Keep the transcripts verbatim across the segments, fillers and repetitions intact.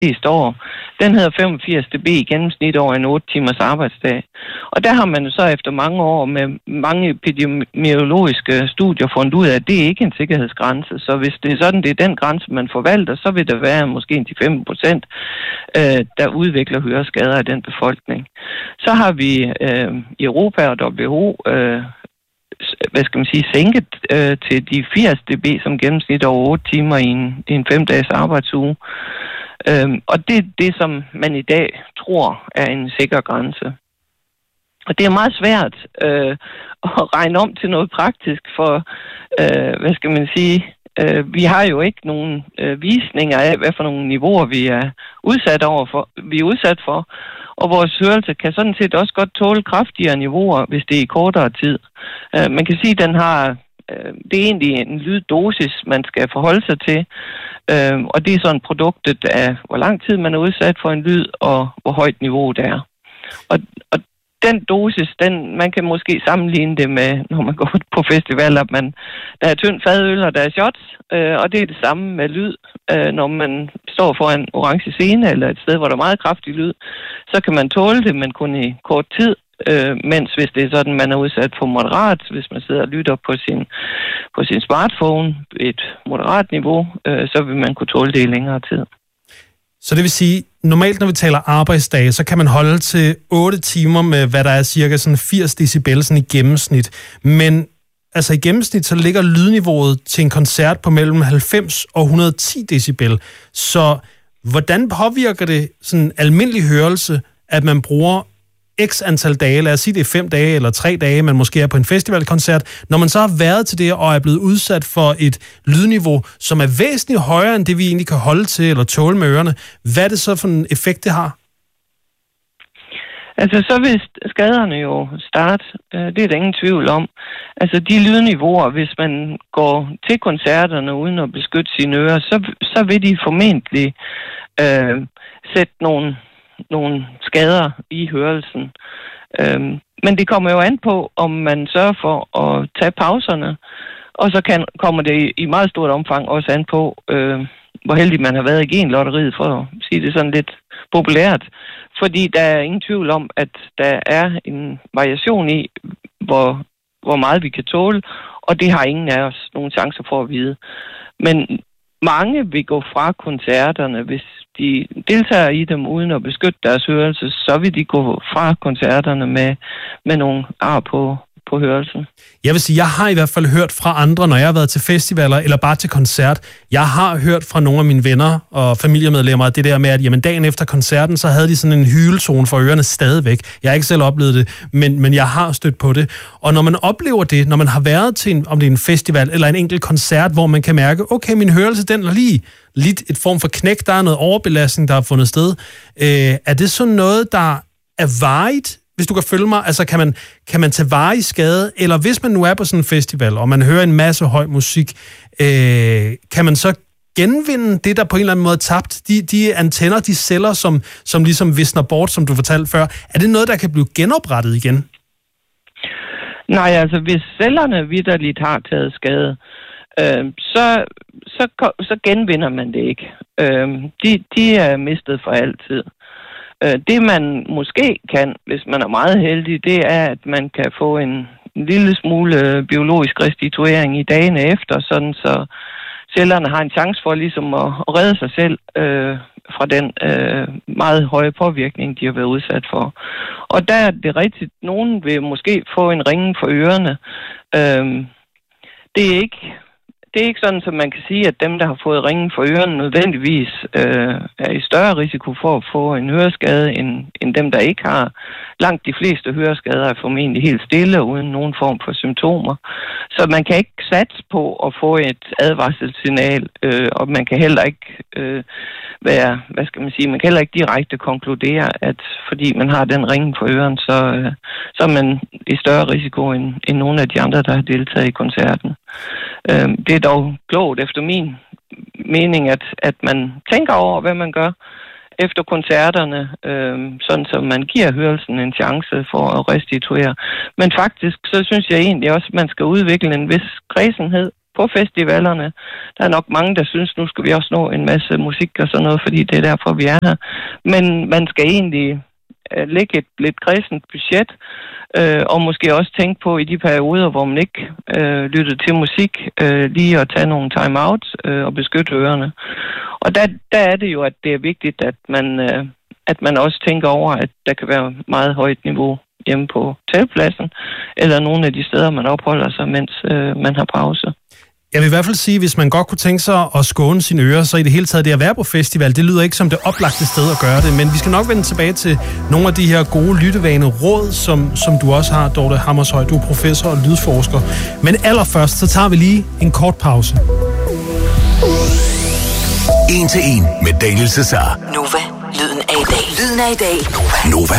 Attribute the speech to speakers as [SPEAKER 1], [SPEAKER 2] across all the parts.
[SPEAKER 1] sidste år, den hedder femogfirs decibel i gennemsnit over en otte timers arbejdsdag. Og der har man så efter mange år med mange epidemiologiske studier fundet ud af, at det er ikke en sikkerhedsgrænse. Så hvis det er sådan, det er den grænse, man forvalter, så vil der være måske en til femten procent, øh, der udvikler høreskader af den befolkning. Så har vi øh, i Europa og W H O øh, hvad skal man sige, sænket øh, til de firs decibel som gennemsnit over otte timer i en, i en fem dages arbejdsuge. Øhm, og det er det, som man i dag tror er en sikker grænse. Og det er meget svært øh, at regne om til noget praktisk, for øh, hvad skal man sige, øh, vi har jo ikke nogen øh, visninger af, hvad for nogle niveauer vi er udsat over for, vi er udsat for. Og vores hørelse kan sådan set også godt tåle kraftigere niveauer, hvis det er i kortere tid. Uh, man kan sige, at den har, uh, det er egentlig en lyddosis, man skal forholde sig til. Uh, og det er sådan produktet af, hvor lang tid man er udsat for en lyd, og hvor højt niveau det er. Og, og den dosis, den, man kan måske sammenligne det med, når man går på festivaler, man, der er tynd fadøl, og der er shots, øh, og det er det samme med lyd. Øh, når man står foran en orange scene, eller et sted, hvor der er meget kraftig lyd, så kan man tåle det, men kun i kort tid, øh, mens hvis det er sådan, man er udsat for moderat, hvis man sidder og lytter på sin, på sin smartphone, et moderat niveau, øh, så vil man kunne tåle det i længere tid.
[SPEAKER 2] Så det vil sige, normalt når vi taler arbejdsdage, så kan man holde til otte timer med, hvad der er cirka sådan firs decibel sådan i gennemsnit. Men altså i gennemsnit, så ligger lydniveauet til en koncert på mellem halvfems og et hundrede og ti decibel. Så hvordan påvirker det sådan almindelig hørelse, at man bruger x antal dage, lad os sige det er fem dage eller tre dage, man måske er på en festivalkoncert, når man så har været til det og er blevet udsat for et lydniveau, som er væsentligt højere end det, vi egentlig kan holde til eller tåle med ørerne, hvad er det så for en effekt, det har?
[SPEAKER 1] Altså, så vil skaderne jo starte. Det er der ingen tvivl om. Altså, de lydniveauer, hvis man går til koncerterne uden at beskytte sine ører, så, så vil de formentlig øh, sætte nogle nogle skader i hørelsen. Øhm, men det kommer jo an på, om man sørger for at tage pauserne, og så kan, kommer det i meget stort omfang også an på, øh, hvor heldig man har været i genlotteriet, for at sige det sådan lidt populært. Fordi der er ingen tvivl om, at der er en variation i, hvor, hvor meget vi kan tåle, og det har ingen af os nogen chancer for at vide. Men mange vil gå fra koncerterne, hvis de deltager i dem uden at beskytte deres hørelse, så vil de gå fra koncerterne med, med nogle ar på, på hørelsen.
[SPEAKER 2] Jeg vil sige, jeg har i hvert fald hørt fra andre, når jeg har været til festivaler eller bare til koncert. Jeg har hørt fra nogle af mine venner og familiemedlemmer, det der med, at jamen, dagen efter koncerten, så havde de sådan en hyletone for ørerne stadigvæk. Jeg har ikke selv oplevet det, men, men jeg har stødt på det. Og når man oplever det, når man har været til en, om det er en festival eller en enkelt koncert, hvor man kan mærke, okay, min hørelse, den er lige lidt et form for knæk, der er noget overbelastning, der har fundet sted. Øh, er det sådan noget, der er varigt? Hvis du kan følge mig, altså kan man, kan man tage varig skade, eller hvis man nu er på sådan en festival, og man hører en masse høj musik, øh, kan man så genvinde det, der på en eller anden måde er tabt? De, de antenner, de celler, som, som ligesom visner bort, som du fortalte før, er det noget, der kan blive genoprettet igen?
[SPEAKER 1] Nej, altså hvis cellerne vitterligt har taget skade, øh, så, så, så genvinder man det ikke. Øh, de, de er mistet for altid. Det man måske kan, hvis man er meget heldig, det er, at man kan få en, en lille smule biologisk restituering i dagene efter, sådan så cellerne har en chance for ligesom at, at redde sig selv øh, fra den øh, meget høje påvirkning, de har været udsat for. Og der er det rigtigt, nogen vil måske få en ringe for ørerne. Øh, det er ikke... Det er ikke sådan, at man kan sige, at dem, der har fået ringen for ørerne, nødvendigvis øh, er i større risiko for at få en høreskade, end, end dem, der ikke har. Langt de fleste høreskader er formentlig helt stille, uden nogen form for symptomer. Så man kan ikke satse på at få et advarselssignal, øh, og man kan heller ikke øh, være, hvad skal man sige, man kan heller ikke direkte konkludere, at fordi man har den ringen for øren, så, øh, så er man i større risiko end, end nogle af de andre, der har deltaget i koncerten. Øh, det er dog klogt efter min mening, at, at man tænker over, hvad man gør efter koncerterne, øh, sådan så man giver hørelsen en chance for at restituere. Men faktisk, så synes jeg egentlig også, at man skal udvikle en vis kredsenhed på festivalerne. Der er nok mange, der synes, nu skal vi også nå en masse musik og sådan noget, fordi det er derfor, vi er her. Men man skal egentlig øh, lægge et lidt kræsent budget, øh, og måske også tænke på i de perioder, hvor man ikke øh, lyttede til musik, øh, lige at tage nogle time-out øh, og beskytte ørerne. Og der, der er det jo, at det er vigtigt, at man, øh, at man også tænker over, at der kan være meget højt niveau hjemme på teltpladsen, eller nogle af de steder, man opholder sig, mens øh, man har pause.
[SPEAKER 2] Jeg vil i hvert fald sige, hvis man godt kunne tænke sig at skåne sine ører, så i det hele taget det at være på festival, det lyder ikke som det oplagte sted at gøre det, men vi skal nok vende tilbage til nogle af de her gode lyttevane råd, som, som du også har, Dorte Hammershøi. Du er professor og lydforsker. Men allerførst, så tager vi lige en kort pause.
[SPEAKER 3] En til en med Daniel Cesar.
[SPEAKER 4] Nova, lyden af i dag. Lyden af i dag.
[SPEAKER 3] Nova.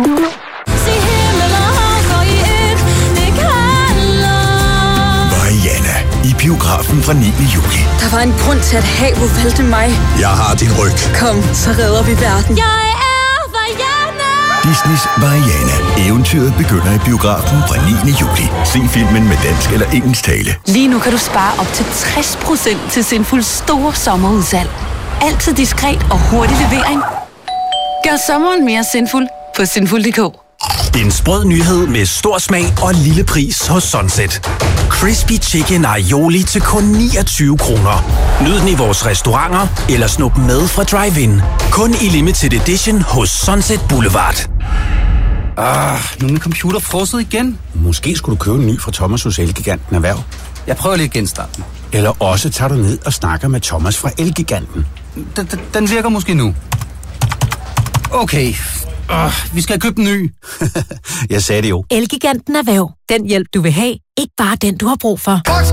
[SPEAKER 3] Mariana i biografen fra niende juli.
[SPEAKER 5] Der var en grund til, at havet valgte mig.
[SPEAKER 3] Jeg har din ryg.
[SPEAKER 5] Kom, så redder vi verden.
[SPEAKER 4] Jeg er Mariana.
[SPEAKER 3] Disneys Mariana. Eventyret begynder i biografen fra niende juli. Se filmen med dansk eller engelsk tale.
[SPEAKER 4] Lige nu kan du spare op til tres procent til Sinful store sommerudsalg. Altid diskret og hurtig levering. Gør sommeren mere sinful på sinful punktum d k.
[SPEAKER 6] En sprød nyhed med stor smag og lille pris hos Sunset. Crispy Chicken Aioli til kun niogtyve kroner. Nyd den i vores restauranter eller snup med fra Drive-In. Kun i limited edition hos Sunset Boulevard.
[SPEAKER 7] Ah, nu er min computer frosset igen.
[SPEAKER 8] Måske skulle du købe en ny fra Thomas hos Elgiganten Erhverv.
[SPEAKER 7] Jeg prøver lige at genstarte den.
[SPEAKER 8] Eller også tager du ned og snakker med Thomas fra Elgiganten.
[SPEAKER 7] Den, den, den virker måske nu. Okay. Uh, vi skal købe en ny.
[SPEAKER 8] Jeg sagde det jo.
[SPEAKER 9] Elgiganten Erhverv. Den hjælp, du vil have. Ikke bare den, du har brug for.